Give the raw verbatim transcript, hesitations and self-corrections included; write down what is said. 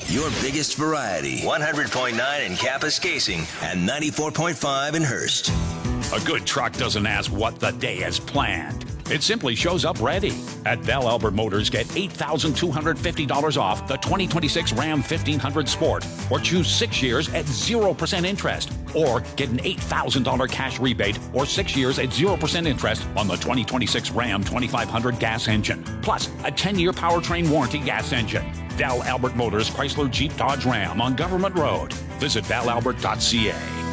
Your biggest variety. one hundred point nine in Kapuskasing and ninety-four point five in Hearst. A good truck doesn't ask what the day has planned. It simply shows up ready. At Val Albert Motors, get eight thousand two hundred fifty dollars off the twenty twenty-six Ram fifteen hundred Sport, or choose six years at zero percent interest, or get an eight thousand dollars cash rebate or six years at zero percent interest on the twenty twenty-six Ram twenty-five hundred gas engine, plus a ten-year powertrain warranty gas engine. Val Albert Motors, Chrysler, Jeep, Dodge, Ram on Government Road. Visit val albert dot c a.